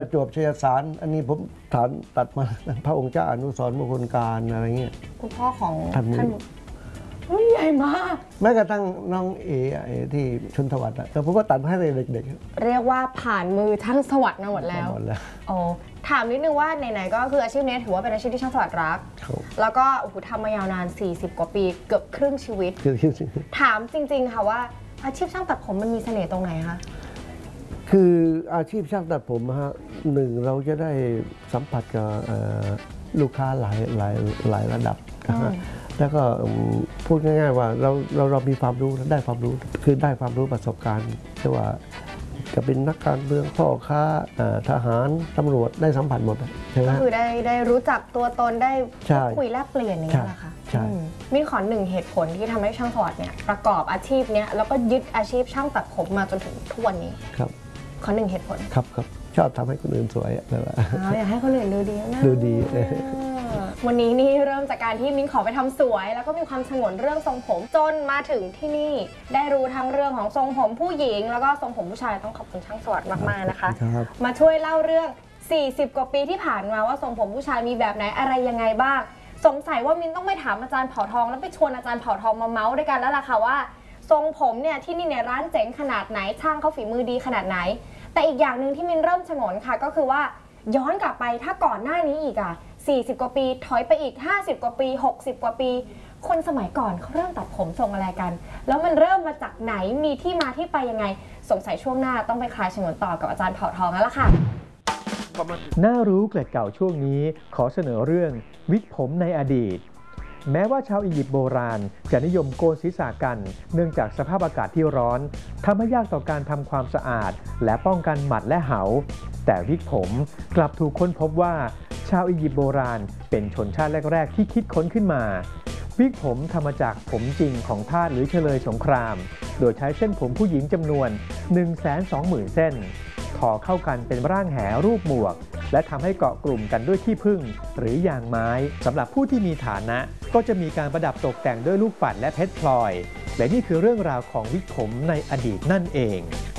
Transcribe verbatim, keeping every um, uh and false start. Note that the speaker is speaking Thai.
จวบชัยสารอันนี้ผมฐานตัดมาพระองค์เจ้าอนุสรณ์มงคลการอะไรเงี้ยคุณพ่อของท่านรุ่นใหญ่มากแม้กระทั่งน้องเอที่ชนทวัฒน์แต่ผมก็ตัดให้เด็กๆเรียกว่าผ่านมือช่างสวัสดิ์มาหมดแล้วโอ้ถามนิดนึงว่าไหนๆก็คืออาชีพนี้ถือว่าเป็นอาชีพที่ช่างสวัสดิ์รักแล้วก็โอ้โหทำมายาวนานสี่สิบกว่าปีเกือบครึ่งชีวิตถามจริงๆค่ะว่าอาชีพช่างตัดผมมันมีเสน่ห์ตรงไหนคะคืออาชีพช่างตัดผมฮะหนึ่งเราจะได้สัมผัสกับลูกค้าหลายหลายหลายระดับนะฮะแล้วก็พูดง่ายๆว่าเราเราเรามีความรู้ได้ความรู้คือได้ความรู้ประสบการณ์ที่ว่าจะเป็นนักการเมืองพ่อค้าทหารตำรวจได้สัมผัสหมดใช่ไหมก็คือได้ได้รู้จักตัวตนได้คุยแลกเปลี่ยนอย่างนี้แหละค่ะใช่มินขอหนึ่งเหตุผลที่ทำให้ช่างสวัสดิ์เนี่ยประกอบอาชีพเนี้ยแล้วก็ยึดอาชีพช่างตัดผมมาจนถึงทุกวันนี้ครับขอหนึ่งเหตุผลครับครับชอบทำให้คนอื่นสวยอะไรแบบอยากให้คนอื่นดูดีนะดูดีวันนี้นี่เริ่มจากการที่มิ้นขอไปทำสวยแล้วก็มีความฉงนเรื่องทรงผมจนมาถึงที่นี่ได้รู้ทั้งเรื่องของทรงผมผู้หญิงแล้วก็ทรงผมผู้ชายต้องขอบคุณช่างสวัสดิ์มากๆนะคะมาช่วยเล่าเรื่องสี่สิบกว่าปีที่ผ่านมาว่าทรงผมผู้ชายมีแบบไหนอะไรยังไงบ้างสงสัยว่ามิ้นต้องไปถามอาจารย์เผ่าทองแล้วไปชวนอาจารย์เผ่าทองมาเมาส์ด้วยกันแล้วล่ะค่ะว่าทรงผมเนี่ยที่นี่เนี่ยร้านเจ๋งขนาดไหนช่างเขาฝีมือดีขนาดไหนแต่อีกอย่างหนึ่งที่มินเริ่มฉงนค่ะก็คือว่าย้อนกลับไปถ้าก่อนหน้านี้อีกอ่ะสี่สิบกว่าปีถอยไปอีกห้าสิบกว่าปีหกสิบกว่าปีคนสมัยก่อนเขาเริ่มตัดผมทรงอะไรกันแล้วมันเริ่มมาจากไหนมีที่มาที่ไปยังไงสงสัยช่วงหน้าต้องไปคลายฉงนต่อกับอาจารย์เผ่าทองแล้วล่ะค่ะน่ารู้เกล็ดเก่าช่วงนี้ขอเสนอเรื่องวิกผมในอดีตแม้ว่าชาวอียิปต์โบราณจะนิยมโกนศีรษะกันเนื่องจากสภาพอากาศที่ร้อนทำให้ยากต่อการทำความสะอาดและป้องกันหมัดและเหาแต่วิกผมกลับถูกค้นพบว่าชาวอียิปต์โบราณเป็นชนชาติแรกๆที่คิดค้นขึ้นมาวิกผมทำมาจากผมจริงของทาสหรือเฉลยสงครามโดยใช้เส้นผมผู้หญิงจำนวน หนึ่งแสนสองหมื่น เส้นทอเข้ากันเป็นร่างแหรูปหมวกและทำให้เกาะกลุ่มกันด้วยขี้ผึ้งหรือยางไม้สำหรับผู้ที่มีฐานะก็จะมีการประดับตกแต่งด้วยลูกปัดและเพชรพลอยและนี่คือเรื่องราวของวิกผมในอดีตนั่นเอง